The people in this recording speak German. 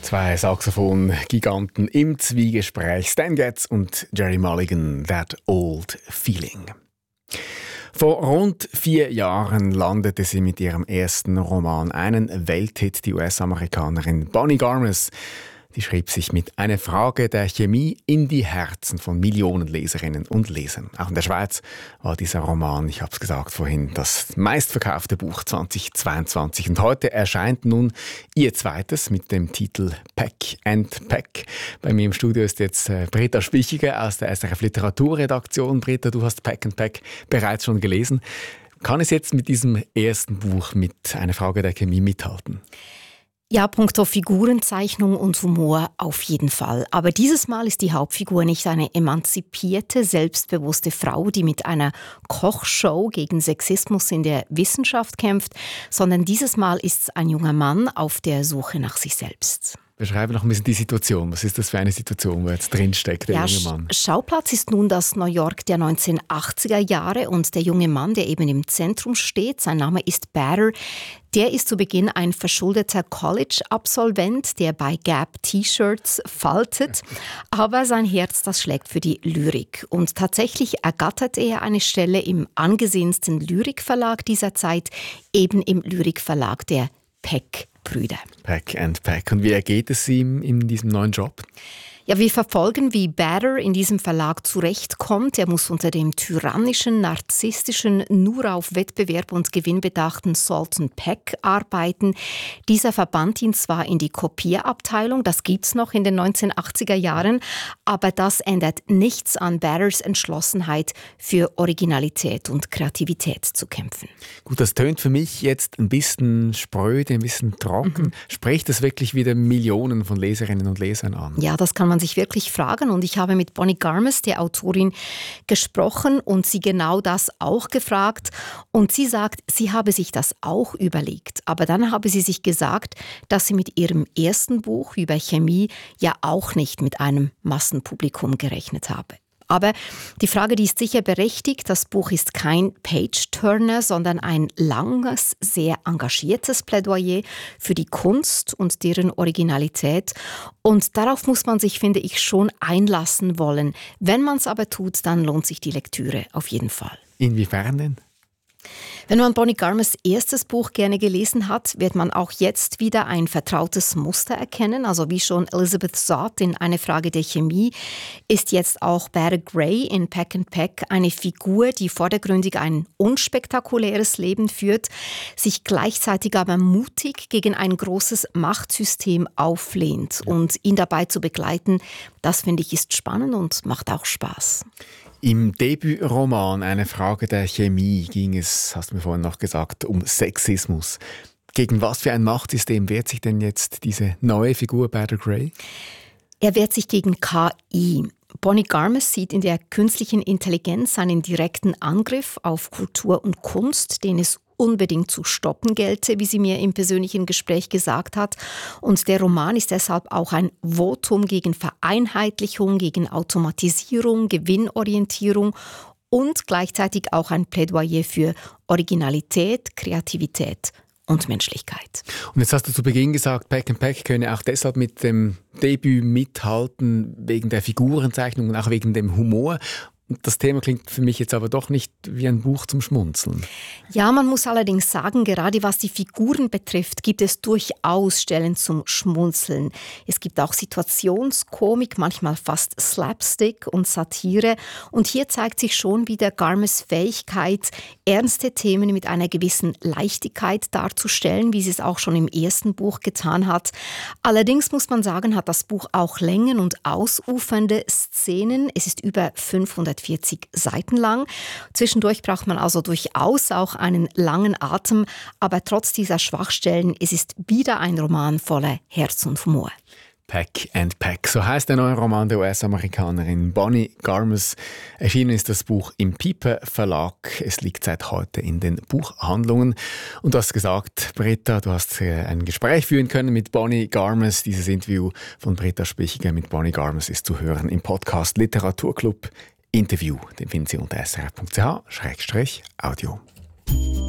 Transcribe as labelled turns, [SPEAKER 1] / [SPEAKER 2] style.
[SPEAKER 1] Zwei Saxophon-Giganten im Zwiegespräch. Stan Getz und Gerry Mulligan, That Old Feeling. Vor rund 4 Jahren landete sie mit ihrem ersten Roman einen Welthit, die US-Amerikanerin Bonnie Garmus. Die schrieb sich mit «Eine Frage der Chemie» in die Herzen von Millionen Leserinnen und Lesern. Auch in der Schweiz war dieser Roman, ich habe es gesagt vorhin, das meistverkaufte Buch 2022. Und heute erscheint nun ihr zweites mit dem Titel «Pack and Pack». Bei mir im Studio ist jetzt Britta Spichiger aus der SRF Literaturredaktion. Britta, du hast «Pack and Pack» bereits schon gelesen. Kann es jetzt mit diesem ersten Buch mit «Eine Frage der Chemie» mithalten?
[SPEAKER 2] Ja, punkto Figurenzeichnung und Humor auf jeden Fall. Aber dieses Mal ist die Hauptfigur nicht eine emanzipierte, selbstbewusste Frau, die mit einer Kochshow gegen Sexismus in der Wissenschaft kämpft, sondern dieses Mal ist es ein junger Mann auf der Suche nach sich selbst.
[SPEAKER 1] Beschreibe noch ein bisschen die Situation. Was ist das für eine Situation, wo jetzt drinsteckt, der junge Mann?
[SPEAKER 2] Schauplatz ist nun das New York der 1980er Jahre und der junge Mann, der eben im Zentrum steht, sein Name ist Bader, der ist zu Beginn ein verschuldeter College-Absolvent, der bei Gap T-Shirts faltet, aber sein Herz, das schlägt für die Lyrik. Und tatsächlich ergattert er eine Stelle im angesehensten Lyrikverlag dieser Zeit, eben im Lyrikverlag der Peck-Brüder.
[SPEAKER 1] Pack and Pack. Und wie ergeht es ihm in diesem neuen Job?
[SPEAKER 2] Ja, wir verfolgen, wie Bader in diesem Verlag zurechtkommt. Er muss unter dem tyrannischen, narzisstischen, nur auf Wettbewerb und Gewinn bedachten Salt & Peck arbeiten. Dieser verbannte ihn zwar in die Kopierabteilung, das gibt's noch in den 1980er Jahren, aber das ändert nichts an Baders Entschlossenheit, für Originalität und Kreativität zu kämpfen.
[SPEAKER 1] Gut, das tönt für mich jetzt ein bisschen spröde, ein bisschen trocken. Spricht das wirklich wieder Millionen von Leserinnen und Lesern an?
[SPEAKER 2] Ja, das kann man sich wirklich fragen. Und ich habe mit Bonnie Garmus, der Autorin, gesprochen und sie genau das auch gefragt. Und sie sagt, sie habe sich das auch überlegt. Aber dann habe sie sich gesagt, dass sie mit ihrem ersten Buch über Chemie ja auch nicht mit einem Massenpublikum gerechnet habe. Aber die Frage, die ist sicher berechtigt. Das Buch ist kein Page-Turner, sondern ein langes, sehr engagiertes Plädoyer für die Kunst und deren Originalität. Und darauf muss man sich, finde ich, schon einlassen wollen. Wenn man es aber tut, dann lohnt sich die Lektüre auf jeden Fall.
[SPEAKER 1] Inwiefern denn?
[SPEAKER 2] Wenn man Bonnie Garmus' erstes Buch gerne gelesen hat, wird man auch jetzt wieder ein vertrautes Muster erkennen. Also wie schon Elizabeth Zott in «Eine Frage der Chemie» ist jetzt auch Bader Gray in Pack and Pack eine Figur, die vordergründig ein unspektakuläres Leben führt, sich gleichzeitig aber mutig gegen ein großes Machtsystem auflehnt. Und ihn dabei zu begleiten, das finde ich ist spannend und macht auch Spaß.
[SPEAKER 1] Im Debütroman «Eine Frage der Chemie» ging es, hast du mir vorhin noch gesagt, um Sexismus. Gegen was für ein Machtsystem wehrt sich denn jetzt diese neue Figur Bader Gray?
[SPEAKER 2] Er wehrt sich gegen KI. Bonnie Garmus sieht in der künstlichen Intelligenz einen direkten Angriff auf Kultur und Kunst, den es unbedingt zu stoppen gelte, wie sie mir im persönlichen Gespräch gesagt hat. Und der Roman ist deshalb auch ein Votum gegen Vereinheitlichung, gegen Automatisierung, Gewinnorientierung und gleichzeitig auch ein Plädoyer für Originalität, Kreativität und Menschlichkeit.
[SPEAKER 1] Und jetzt hast du zu Beginn gesagt, Pack and Pack könne auch deshalb mit dem Debüt mithalten, wegen der Figurenzeichnung und auch wegen dem Humor. Das Thema klingt für mich jetzt aber doch nicht wie ein Buch zum Schmunzeln.
[SPEAKER 2] Ja, man muss allerdings sagen, gerade was die Figuren betrifft, gibt es durchaus Stellen zum Schmunzeln. Es gibt auch Situationskomik, manchmal fast Slapstick und Satire. Und hier zeigt sich schon wieder Garmus' Fähigkeit, ernste Themen mit einer gewissen Leichtigkeit darzustellen, wie sie es auch schon im ersten Buch getan hat. Allerdings muss man sagen, hat das Buch auch Längen und ausufernde Szenen. Es ist über 540 Seiten lang. Zwischendurch braucht man also durchaus auch einen langen Atem, aber trotz dieser Schwachstellen, es ist wieder ein Roman voller Herz und Humor.
[SPEAKER 1] Pack and Pack, so heißt der neue Roman der US-Amerikanerin Bonnie Garmus. Erschienen ist das Buch im Piper Verlag. Es liegt seit heute in den Buchhandlungen. Und du hast gesagt, Britta, du hast ein Gespräch führen können mit Bonnie Garmus. Dieses Interview von Britta Spichiger mit Bonnie Garmus ist zu hören im Podcast Literaturclub Interview. Den finden Sie unter srf.ch/audio.